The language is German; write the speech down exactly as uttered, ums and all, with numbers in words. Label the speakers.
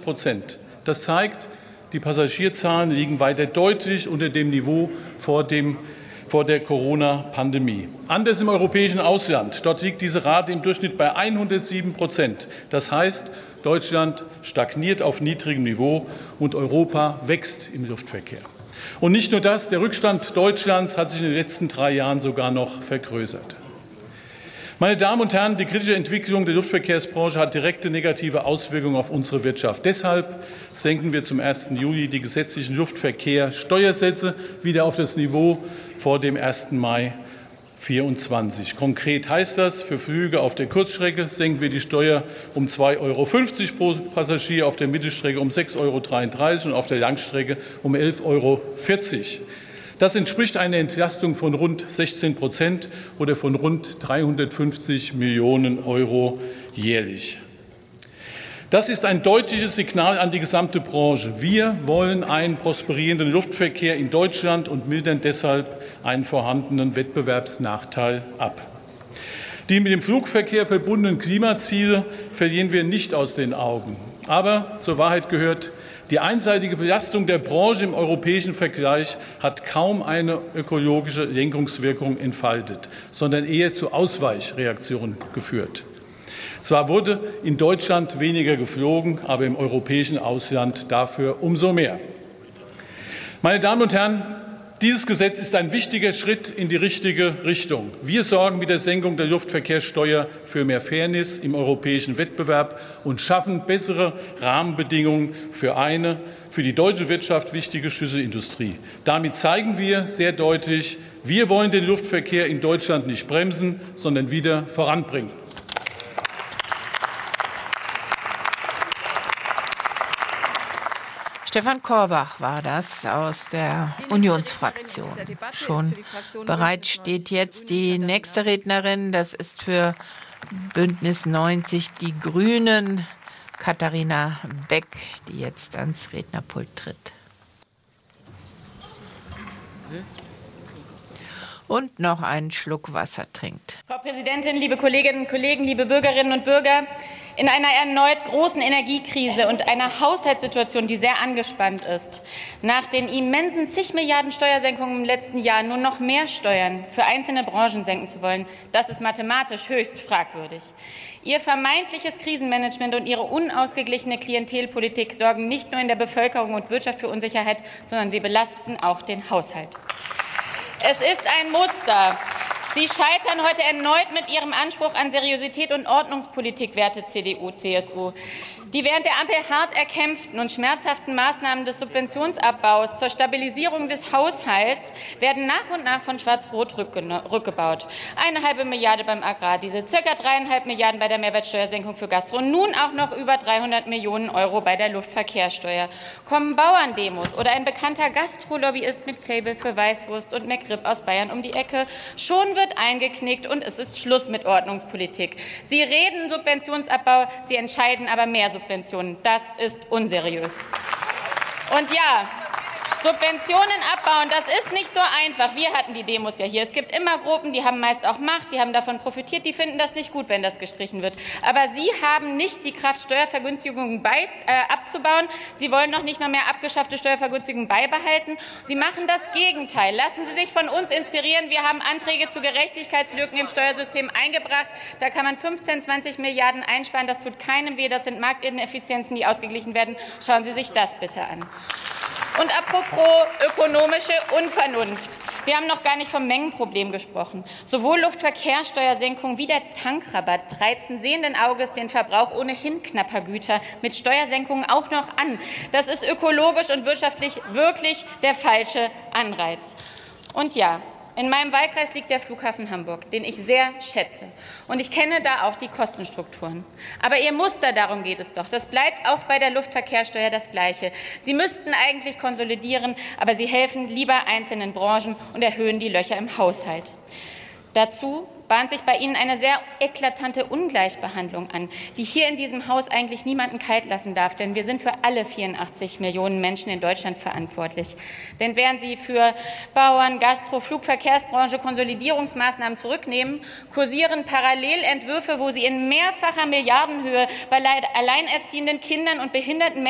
Speaker 1: Prozent. Das zeigt, die Passagierzahlen liegen weiter deutlich unter dem Niveau vor dem vor der Corona-Pandemie. Anders im europäischen Ausland. Dort liegt diese Rate im Durchschnitt bei hundertsieben Prozent. Das heißt, Deutschland stagniert auf niedrigem Niveau und Europa wächst im Luftverkehr. Und nicht nur das, der Rückstand Deutschlands hat sich in den letzten drei Jahren sogar noch vergrößert. Meine Damen und Herren, die kritische Entwicklung der Luftverkehrsbranche hat direkte negative Auswirkungen auf unsere Wirtschaft. Deshalb senken wir zum ersten Juli die gesetzlichen Luftverkehrssteuersätze wieder auf das Niveau vor dem ersten Mai zweitausendvierundzwanzig. Konkret heißt das, für Flüge auf der Kurzstrecke senken wir die Steuer um zwei Euro fünfzig pro Passagier, auf der Mittelstrecke um sechs Euro dreiunddreißig und auf der Langstrecke um elf Euro vierzig. Das entspricht einer Entlastung von rund sechzehn Prozent oder von rund dreihundertfünfzig Millionen Euro jährlich. Das ist ein deutliches Signal an die gesamte Branche. Wir wollen einen prosperierenden Luftverkehr in Deutschland und mildern deshalb einen vorhandenen Wettbewerbsnachteil ab. Die mit dem Flugverkehr verbundenen Klimaziele verlieren wir nicht aus den Augen. Aber zur Wahrheit gehört, die einseitige Belastung der Branche im europäischen Vergleich hat kaum eine ökologische Lenkungswirkung entfaltet, sondern eher zu Ausweichreaktionen geführt. Zwar wurde in Deutschland weniger geflogen, aber im europäischen Ausland dafür umso mehr. Meine Damen und Herren, dieses Gesetz ist ein wichtiger Schritt in die richtige Richtung. Wir sorgen mit der Senkung der Luftverkehrssteuer für mehr Fairness im europäischen Wettbewerb und schaffen bessere Rahmenbedingungen für eine für die deutsche Wirtschaft wichtige Schlüsselindustrie. Damit zeigen wir sehr deutlich, wir wollen den Luftverkehr in Deutschland nicht bremsen, sondern wieder voranbringen.
Speaker 2: Stefan Korbach war das aus der Unionsfraktion. Schon bereit steht jetzt die nächste Rednerin. Das ist für Bündnis neunzig die Grünen, Katharina Beck, die jetzt ans Rednerpult tritt. Und noch einen Schluck Wasser trinkt.
Speaker 3: Frau Präsidentin, liebe Kolleginnen und Kollegen, liebe Bürgerinnen und Bürger! In einer erneut großen Energiekrise und einer Haushaltssituation, die sehr angespannt ist, nach den immensen zig Milliarden Steuersenkungen im letzten Jahr nur noch mehr Steuern für einzelne Branchen senken zu wollen, das ist mathematisch höchst fragwürdig. Ihr vermeintliches Krisenmanagement und Ihre unausgeglichene Klientelpolitik sorgen nicht nur in der Bevölkerung und Wirtschaft für Unsicherheit, sondern sie belasten auch den Haushalt. Es ist ein Muster. Sie scheitern heute erneut mit Ihrem Anspruch an Seriosität und Ordnungspolitik, werte C D U, C S U. Die während der Ampel hart erkämpften und schmerzhaften Maßnahmen des Subventionsabbaus zur Stabilisierung des Haushalts werden nach und nach von Schwarz-Rot rückgebaut. Eine halbe Milliarde beim Agrardiesel, circa dreieinhalb Milliarden bei der Mehrwertsteuersenkung für Gastro, nun auch noch über dreihundert Millionen Euro bei der Luftverkehrssteuer. Kommen Bauerndemos oder ein bekannter Gastrolobbyist mit Faible für Weißwurst und McRib aus Bayern um die Ecke, schon wird eingeknickt und es ist Schluss mit Ordnungspolitik. Sie reden Subventionsabbau, Sie entscheiden aber mehr Subventionen. Das ist unseriös. Und ja, Subventionen abbauen, das ist nicht so einfach. Wir hatten die Demos ja hier. Es gibt immer Gruppen, die haben meist auch Macht, die haben davon profitiert, die finden das nicht gut, wenn das gestrichen wird. Aber Sie haben nicht die Kraft, Steuervergünstigungen bei, äh, abzubauen. Sie wollen noch nicht mal mehr abgeschaffte Steuervergünstigungen beibehalten. Sie machen das Gegenteil. Lassen Sie sich von uns inspirieren. Wir haben Anträge zu Gerechtigkeitslücken im Steuersystem eingebracht. Da kann man fünfzehn, zwanzig Milliarden einsparen. Das tut keinem weh. Das sind Marktineffizienzen, die ausgeglichen werden. Schauen Sie sich das bitte an. Und apropos ökonomische Unvernunft. Wir haben noch gar nicht vom Mengenproblem gesprochen. Sowohl Luftverkehrssteuersenkung wie der Tankrabatt reizen sehenden Auges den Verbrauch ohnehin knapper Güter mit Steuersenkungen auch noch an. Das ist ökologisch und wirtschaftlich wirklich der falsche Anreiz. Und ja, in meinem Wahlkreis liegt der Flughafen Hamburg, den ich sehr schätze. Und ich kenne da auch die Kostenstrukturen. Aber Ihr Muster, darum geht es doch. Das bleibt auch bei der Luftverkehrssteuer das Gleiche. Sie müssten eigentlich konsolidieren, aber Sie helfen lieber einzelnen Branchen und erhöhen die Löcher im Haushalt. Dazu bahnt sich bei Ihnen eine sehr eklatante Ungleichbehandlung an, die hier in diesem Haus eigentlich niemanden kalt lassen darf. Denn wir sind für alle vierundachtzig Millionen Menschen in Deutschland verantwortlich. Denn während Sie für Bauern, Gastro, Flugverkehrsbranche Konsolidierungsmaßnahmen zurücknehmen, kursieren Parallelentwürfe, wo Sie in mehrfacher Milliardenhöhe bei alleinerziehenden Kindern und behinderten Menschen